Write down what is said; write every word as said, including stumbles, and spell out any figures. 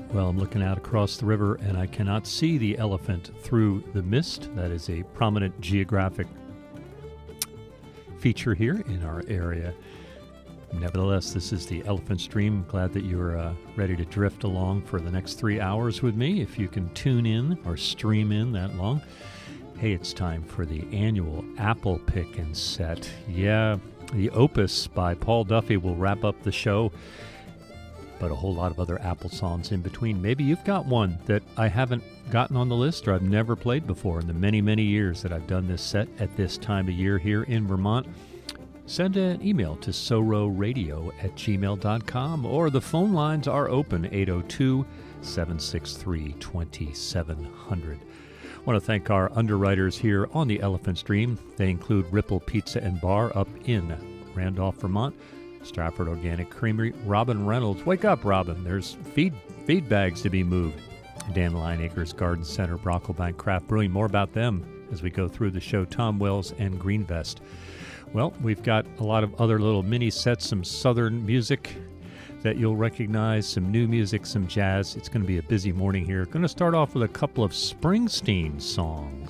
Well, I'm looking out across the river and I cannot see the elephant through the mist. That is a prominent geographic feature here in our area. Nevertheless, this is the Elephant Stream. Glad that you're uh, ready to drift along for the next three hours with me, if you can tune in or stream in that long. Hey, it's time for the annual Apple Pick and Set. Yeah, the Opus by Paul Duffy will wrap up the show, but a whole lot of other Apple songs in between. Maybe you've got one that I haven't gotten on the list or I've never played before in the many, many years that I've done this set at this time of year here in Vermont. Send an email to sororadio at gmail dot com, or the phone lines are open, eight oh two, seven six three, two seven zero zero. I want to thank our underwriters here on the Elephant Stream. They include Ripple Pizza and Bar up in Randolph, Vermont, Stratford Organic Creamery, Robin Reynolds. Wake up, Robin. There's feed feed bags to be moved. Dandelion Acres Garden Center, Brocklebank Craft Brewing. More about them as we go through the show. Tom Wells and Greenvest. Well, we've got a lot of other little mini sets, some southern music that you'll recognize, some new music, some jazz. It's going to be a busy morning here. Going to start off with a couple of Springsteen songs.